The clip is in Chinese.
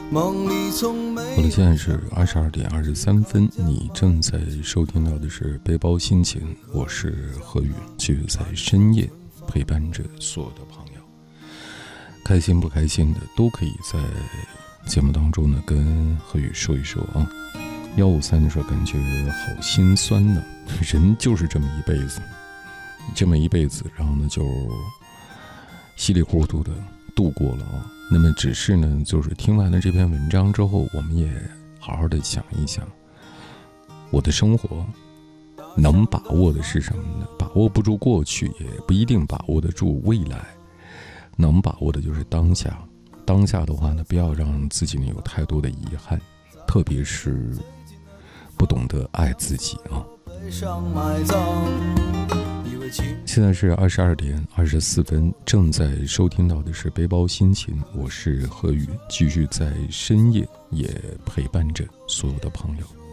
我的现在是22点23分，你正在收听到的是背包心情，我是何宇，继续在深夜陪伴着所有的朋友，开心不开心的都可以在节目当中呢跟何宇说一说啊。153的时候感觉好心酸呢，人就是这么一辈子，然后呢就稀里糊涂的度过了啊。那么只是呢，就是听完了这篇文章之后，我们也好好的想一想，我的生活能把握的是什么呢？把握不住过去，也不一定把握得住未来，能把握的就是当下。当下的话呢，不要让自己呢有太多的遗憾，特别是不懂得爱自己啊。现在是22点24分，正在收听到的是背包心情，我是何宇，继续在深夜也陪伴着所有的朋友。